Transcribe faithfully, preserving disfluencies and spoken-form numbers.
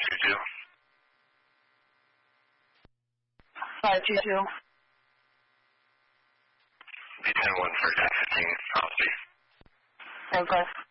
two two. five two two. B ten one for ten fifteen, I'll see. Okay.